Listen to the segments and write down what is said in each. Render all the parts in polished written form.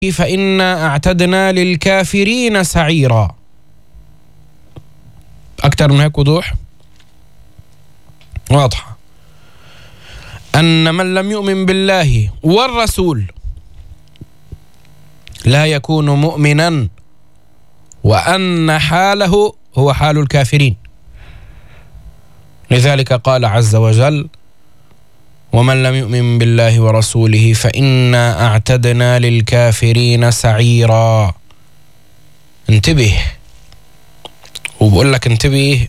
فإنا أعتدنا للكافرين سعيرا. أكثر من هيك وضوح واضحة أن من لم يؤمن بالله والرسول لا يكون مؤمنا، وأن حاله هو حال الكافرين. لذلك قال عز وجل: ومن لم يؤمن بالله ورسوله فإنا أعتدنا للكافرين سعيرا. انتبه، وبقول لك انتبه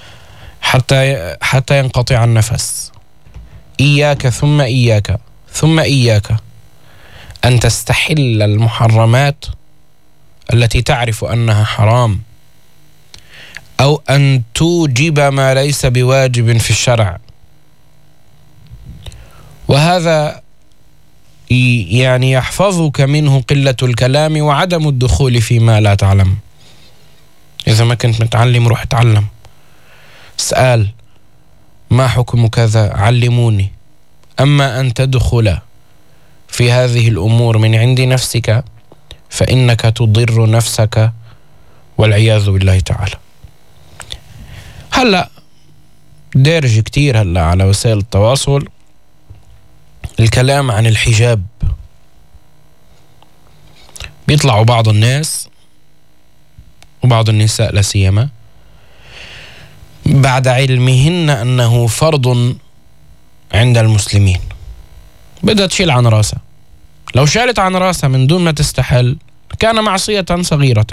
حتى ينقطع النفس. إياك ثم إياك ثم إياك أن تستحل المحرمات التي تعرف أنها حرام، أو أن توجب ما ليس بواجب في الشرع. وهذا يعني يحفظك منه قلة الكلام وعدم الدخول فيما لا تعلم. إذا ما كنت متعلم روح اتعلم، اسأل ما حكم كذا، علموني. أما أن تدخل في هذه الأمور من عند نفسك فإنك تضر نفسك والعياذ بالله تعالى. هلأ دارج كتير هلأ على وسائل التواصل الكلام عن الحجاب. بيطلعوا بعض الناس وبعض النساء لا سيما بعد علمهن أنه فرض عند المسلمين بدها تشيل عن راسها. لو شالت عن راسها من دون ما تستحل كان معصية صغيرة.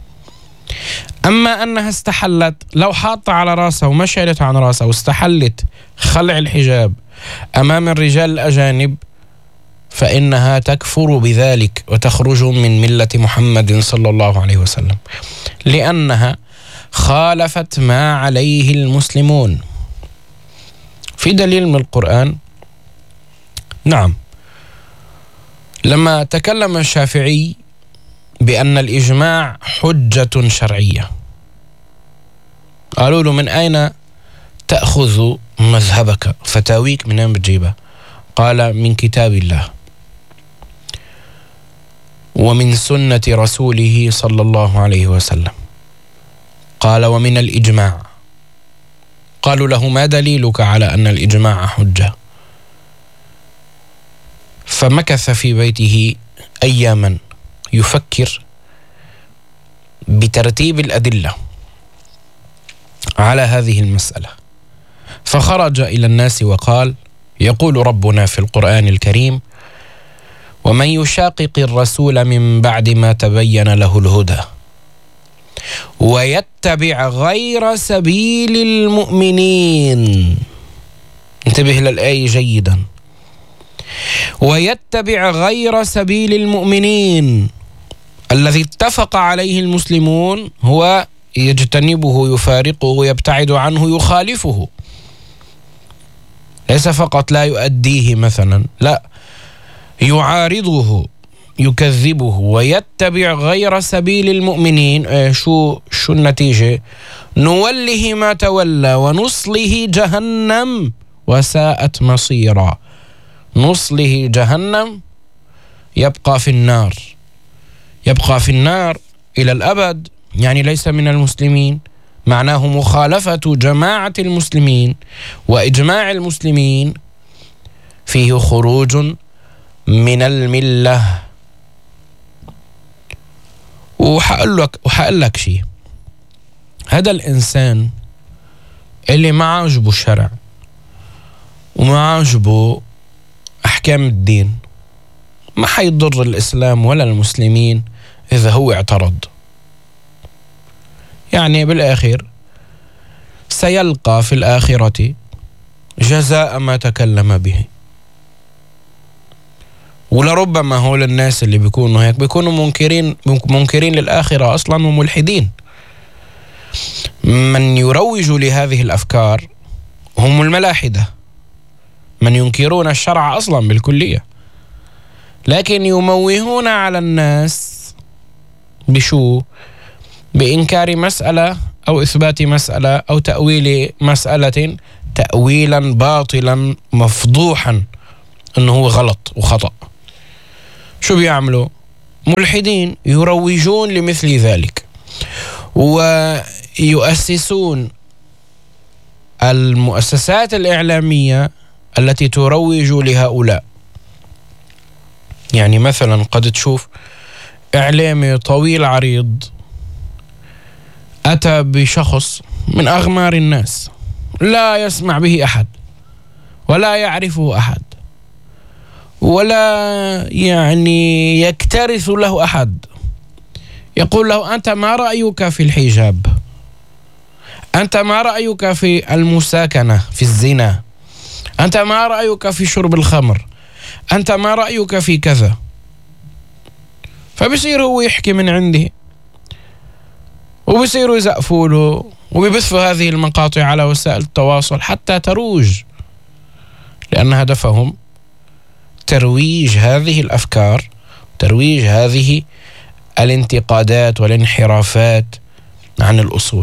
أما أنها استحلت، لو حاطة على راسها وما شالت عن راسها واستحلت خلع الحجاب أمام الرجال الأجانب فإنها تكفر بذلك وتخرج من ملة محمد صلى الله عليه وسلم، لأنها خالفت ما عليه المسلمون. في دليل من القرآن. نعم، لما تكلم الشافعي بأن الإجماع حجة شرعية قالوا له: من أين تأخذ مذهبك؟ فتاويك من أين بتجيبها؟ قال: من كتاب الله ومن سنة رسوله صلى الله عليه وسلم. قال: ومن الإجماع. قالوا له: ما دليلك على أن الإجماع حجة؟ فمكث في بيته أياما يفكر بترتيب الأدلة على هذه المسألة، فخرج إلى الناس وقال: يقول ربنا في القرآن الكريم: ومن يشاقق الرسول من بعد ما تبين له الهدى ويتبع غير سبيل المؤمنين. انتبه للآية جيدا. ويتبع غير سبيل المؤمنين، الذي اتفق عليه المسلمون هو يجتنبه، يفارقه، يبتعد عنه، يخالفه. ليس فقط لا يؤديه مثلا، لا، يعارضه، يكذبه. ويتبع غير سبيل المؤمنين. شو النتيجة؟ نوله ما تولى ونصله جهنم وساءت مصيرا. نصله جهنم، يبقى في النار، يبقى في النار إلى الأبد، يعني ليس من المسلمين. معناه مخالفة جماعة المسلمين وإجماع المسلمين فيه خروج من الملة. وحقول لك شيء، هذا الإنسان اللي ما عجبه الشرع وما عجبه أحكام الدين ما حيضر الإسلام ولا المسلمين إذا هو اعترض. يعني بالآخر سيلقى في الآخرة جزاء ما تكلم به. ولربما هول الناس اللي بيكونوا هيك بيكونوا منكرين للآخرة أصلا وملحدين. من يروج لهذه الأفكار هم الملاحدة، من ينكرون الشرع أصلا بالكلية، لكن يموهون على الناس بشو؟ بإنكار مسألة أو إثبات مسألة أو تأويل مسألة تأويلا باطلا مفضوحا أنه هو غلط وخطأ. شو بيعملوا؟ ملحدين يروجون لمثل ذلك، ويؤسسون المؤسسات الإعلامية التي تروج لهؤلاء. يعني مثلا قد تشوف إعلامي طويل عريض أتى بشخص من أغمار الناس لا يسمع به أحد ولا يعرفه أحد ولا يعني يكترث له أحد، يقول له: أنت ما رأيك في الحجاب؟ أنت ما رأيك في المساكنة في الزنا؟ أنت ما رأيك في شرب الخمر؟ أنت ما رأيك في كذا؟ فبصير هو يحكي من عنده، وبصيروا يزقفوا له وبيبثوا هذه المقاطع على وسائل التواصل حتى تروج، لأن هدفهم ترويج هذه الأفكار، ترويج هذه الانتقادات والانحرافات عن الأصول.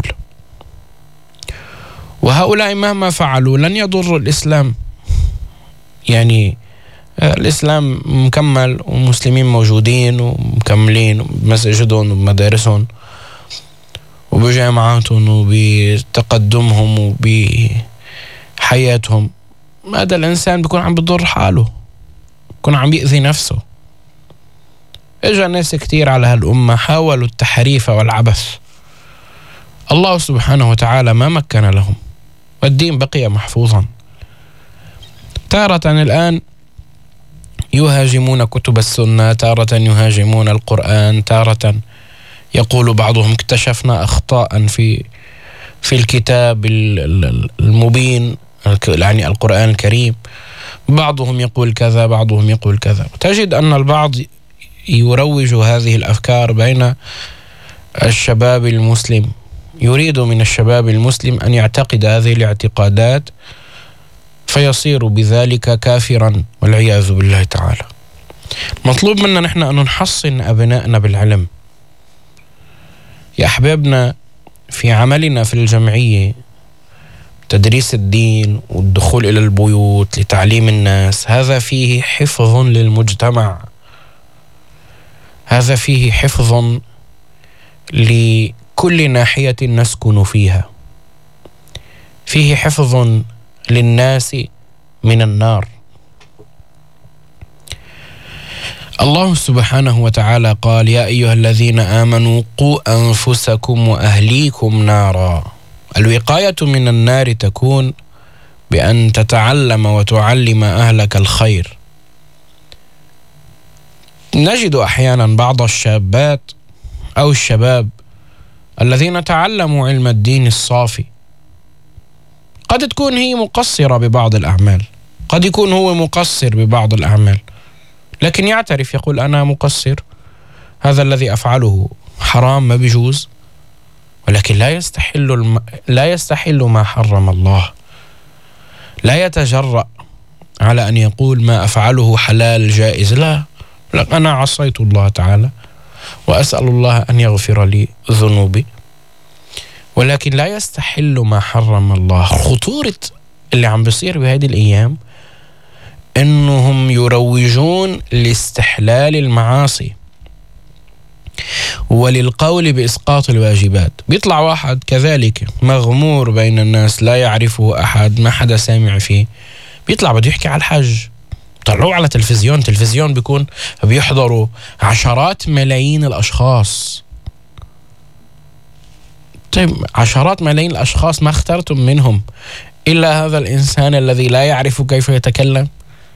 وهؤلاء مهما فعلوا لن يضروا الإسلام. يعني الإسلام مكمل والمسلمين موجودين ومكملين بمساجدهم وبمدارسهم وبجامعاتهم وبتقدمهم وبحياتهم. هذا الإنسان بيكون عم بيضر حاله، بيكون عم يأذي نفسه. إجا ناس كتير على هالأمة حاولوا التحريف والعبث، الله سبحانه وتعالى ما مكن لهم والدين بقي محفوظا. تارة الآن يهاجمون كتب السنة، تارة يهاجمون القرآن، تارة يقول بعضهم اكتشفنا أخطاء في الكتاب المبين، يعني القرآن الكريم. بعضهم يقول كذا، بعضهم يقول كذا. تجد أن البعض يروج هذه الأفكار بين الشباب المسلم، يريد من الشباب المسلم أن يعتقد هذه الاعتقادات فيصير بذلك كافرا والعياذ بالله تعالى. مطلوب منا نحن أن نحصن أبنائنا بالعلم. يا أحبابنا، في عملنا في الجمعية، تدريس الدين والدخول إلى البيوت لتعليم الناس، هذا فيه حفظ للمجتمع، هذا فيه حفظ لكل ناحية نسكن فيها، فيه حفظ للناس من النار. الله سبحانه وتعالى قال: يا أيها الذين آمنوا قوا أنفسكم وأهليكم نارا. الوقاية من النار تكون بأن تتعلم وتعلم أهلك الخير. نجد أحيانا بعض الشابات أو الشباب الذين تعلموا علم الدين الصافي، قد تكون هي مقصرة ببعض الأعمال، قد يكون هو مقصر ببعض الأعمال، لكن يعترف يقول: أنا مقصر، هذا الذي أفعله حرام ما بيجوز، ولكن لا يستحل ما حرم الله، لا يتجرأ على أن يقول ما أفعله حلال جائز. لا، أنا عصيت الله تعالى وأسأل الله أن يغفر لي ذنوبي، ولكن لا يستحل ما حرم الله. خطورة اللي عم بيصير بهذه الأيام إنهم يروجون لاستحلال المعاصي وللقول بإسقاط الواجبات. بيطلع واحد كذلك مغمور بين الناس لا يعرفه أحد، ما حدا سامع فيه، بيطلع بده يحكي على الحج، طلعوه على تلفزيون بيكون بيحضروا عشرات ملايين الأشخاص. طيب، عشرات ملايين الأشخاص ما اخترتم منهم إلا هذا الإنسان الذي لا يعرف كيف يتكلم؟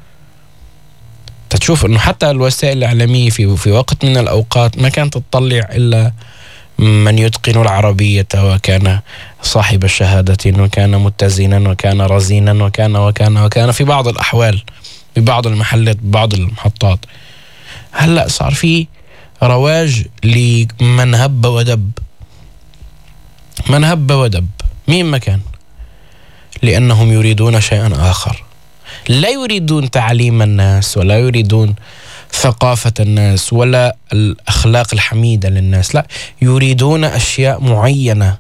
تشوف أنه حتى الوسائل الإعلامية في وقت من الأوقات ما كانت تطلع إلا من يتقن العربية وكان صاحب الشهادة وكان متزنا وكان رزينا وكان في بعض الأحوال، ببعض المحلات، ببعض المحطات. هلأ صار في رواج لمن هب ودب، من هب ودب. مين ما كان، لأنهم يريدون شيئا آخر، لا يريدون تعليم الناس ولا يريدون ثقافة الناس ولا الأخلاق الحميدة للناس، لا، يريدون أشياء معينة.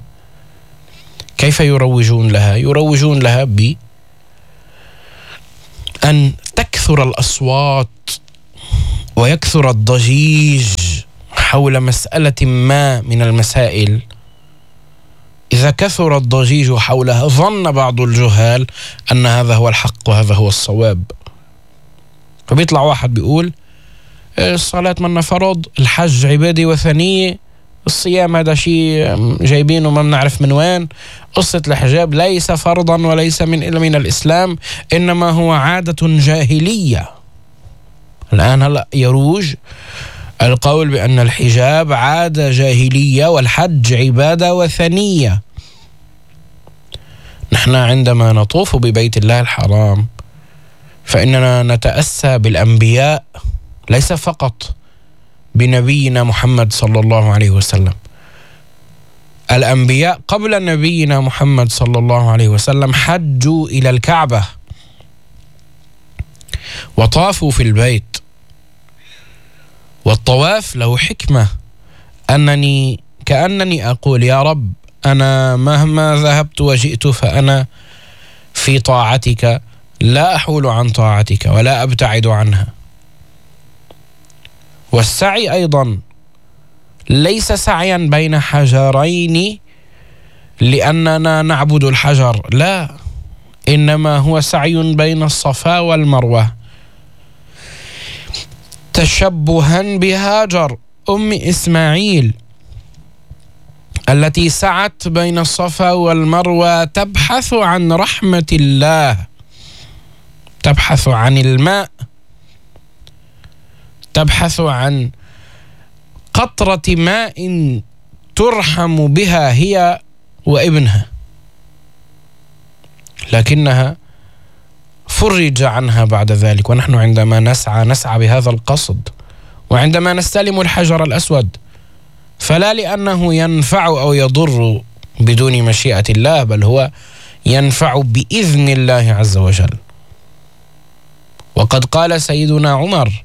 كيف يروجون لها؟ يروجون لها بأن تكثر الأصوات ويكثر الضجيج حول مسألة ما من المسائل، إذا كثر الضجيج حولها ظن بعض الجهال أن هذا هو الحق وهذا هو الصواب، فبيطلع واحد بيقول الصلاة منا فرض، الحج عبادة وثنية، الصيام هذا شيء جايبينه ما بنعرف من وين، قصة الحجاب ليس فرضا وليس من الإسلام، إنما هو عادة جاهلية. الآن هلأ يروج القول بأن الحجاب عادة جاهلية والحج عبادة وثنية. نحن عندما نطوف ببيت الله الحرام فإننا نتأسى بالأنبياء، ليس فقط بنبينا محمد صلى الله عليه وسلم. الأنبياء قبل نبينا محمد صلى الله عليه وسلم حجوا إلى الكعبة وطافوا في البيت، والطواف له حكمة، كأنني أقول يا رب أنا مهما ذهبت وجئت فأنا في طاعتك، لا أحول عن طاعتك ولا أبتعد عنها. والسعي أيضا ليس سعيا بين حجرين لأننا نعبد الحجر، لا، إنما هو سعي بين الصفا والمروة تشبها بهاجر أم إسماعيل التي سعت بين الصفا والمروة تبحث عن رحمة الله، تبحث عن الماء، تبحث عن قطرة ماء ترحم بها هي وابنها، لكنها فرج عنها بعد ذلك. ونحن عندما نسعى بهذا القصد، وعندما نستلم الحجر الأسود فلا لأنه ينفع أو يضر بدون مشيئة الله، بل هو ينفع بإذن الله عز وجل. وقد قال سيدنا عمر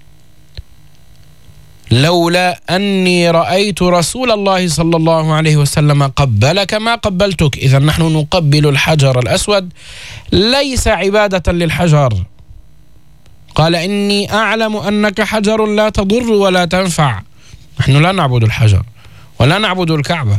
لولا أني رأيت رسول الله صلى الله عليه وسلم قبلك ما قبلتك. إذا نحن نقبل الحجر الأسود ليس عبادة للحجر، قال إني أعلم أنك حجر لا تضر ولا تنفع. نحن لا نعبد الحجر ولا نعبد الكعبة،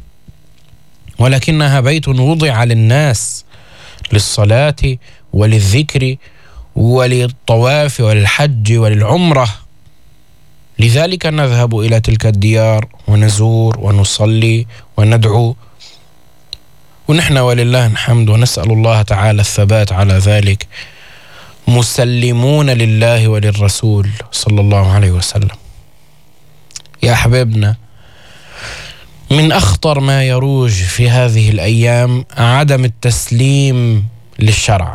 ولكنها بيت وضع للناس للصلاة وللذكر وللطواف وللحج وللعمرة. لذلك نذهب إلى تلك الديار ونزور ونصلي وندعو، ونحن ولله الحمد ونسأل الله تعالى الثبات على ذلك، مسلمون لله وللرسول صلى الله عليه وسلم. يا أحبابنا، من أخطر ما يروج في هذه الأيام عدم التسليم للشرع.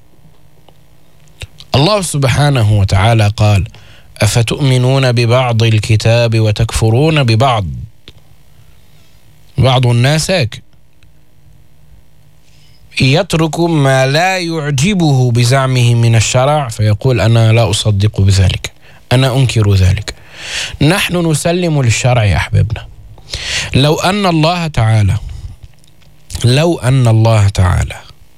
الله سبحانه وتعالى قال أفتؤمنون ببعض الكتاب وتكفرون ببعض. بعض الناس يترك ما لا يعجبه بزعمه من الشرع فيقول أنا لا أصدق بذلك، أنا أنكر ذلك. نحن نسلم للشرع يا أحبابنا. لو أن الله تعالى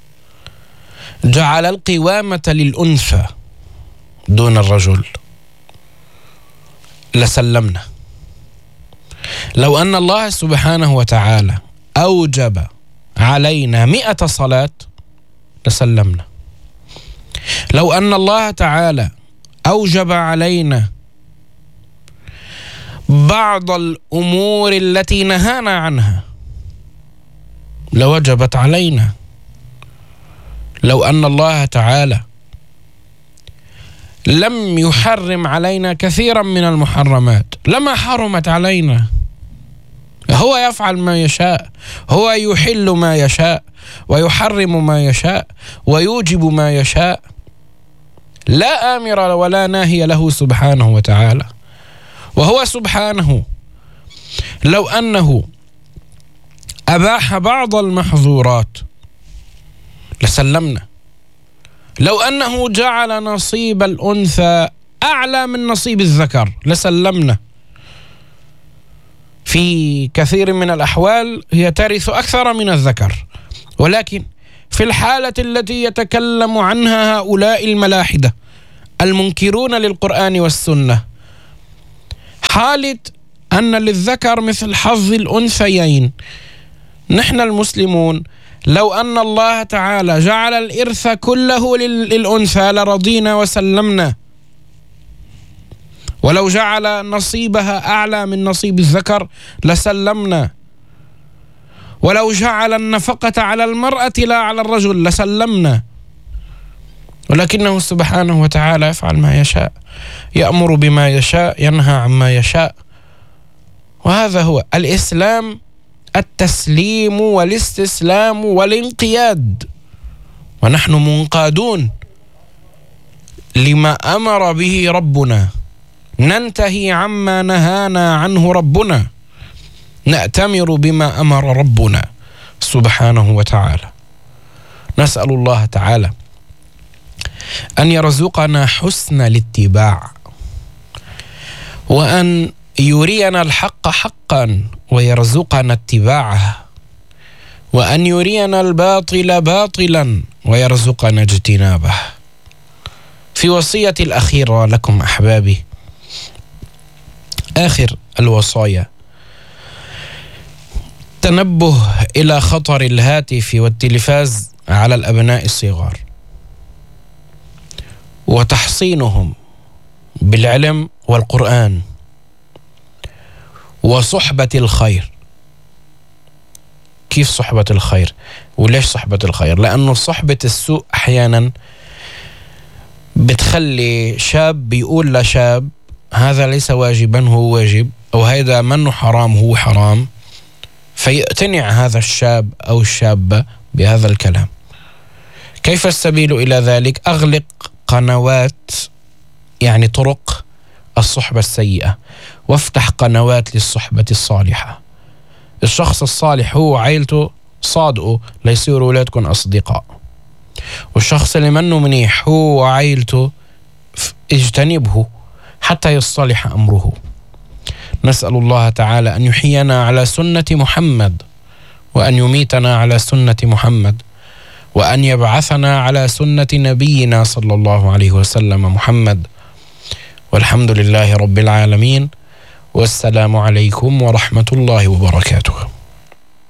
جعل القوامة للأنثى دون الرجل لسلمنا. لو أن الله سبحانه وتعالى أوجب علينا 100 صلاة لسلمنا. لو أن الله تعالى أوجب علينا بعض الأمور التي نهانا عنها لوجبت علينا. لو أن الله تعالى لم يحرم علينا كثيرا من المحرمات لما حرمت علينا. هو يفعل ما يشاء، هو يحل ما يشاء ويحرم ما يشاء ويوجب ما يشاء، لا آمر ولا ناهي له سبحانه وتعالى. وهو سبحانه لو أنه أباح بعض المحظورات لسلمنا. لو أنه جعل نصيب الأنثى أعلى من نصيب الذكر لسلمنا. في كثير من الأحوال هي ترث أكثر من الذكر، ولكن في الحالة التي يتكلم عنها هؤلاء الملاحدة المنكرون للقرآن والسنة، حالة أن للذكر مثل حظ الأنثيين. نحن المسلمون لو أن الله تعالى جعل الإرث كله للأنثى لرضينا وسلمنا، ولو جعل نصيبها أعلى من نصيب الذكر لسلمنا، ولو جعل النفقة على المرأة لا على الرجل لسلمنا، ولكنه سبحانه وتعالى يفعل ما يشاء، يأمر بما يشاء، ينهى عما يشاء. وهذا هو الإسلام، التسليم والاستسلام والانقياد، ونحن منقادون لما أمر به ربنا، ننتهي عما نهانا عنه ربنا، نأتمر بما أمر ربنا سبحانه وتعالى. نسأل الله تعالى أن يرزقنا حسن الاتباع، وأن يرينا الحق حقا ويرزقنا اتباعه، وأن يرينا الباطل باطلا ويرزقنا اجتنابه. في وصيتي الأخيرة لكم أحبابي، آخر الوصايا، تنبه إلى خطر الهاتف والتلفاز على الأبناء الصغار، وتحصينهم بالعلم والقرآن وصحبة الخير. كيف صحبة الخير؟ وليش صحبة الخير؟ لأنه صحبة السوء أحيانا بتخلي شاب بيقول لشاب هذا ليس واجبا هو واجب، أو هذا منه حرام هو حرام، فيقتنع هذا الشاب أو الشابة بهذا الكلام. كيف السبيل إلى ذلك؟ أغلق قنوات، يعني طرق الصحبة السيئة، وافتح قنوات للصحبة الصالحة. الشخص الصالح هو عائلته صادقوا ليصيروا أولادكم أصدقاء، والشخص اللي منه منيح هو عائلته اجتنبه حتى يصلح أمره. نسأل الله تعالى أن يحيينا على سنة محمد، وأن يميتنا على سنة محمد، وأن يبعثنا على سنة نبينا صلى الله عليه وسلم محمد. والحمد لله رب العالمين، والسلام عليكم ورحمة الله وبركاته.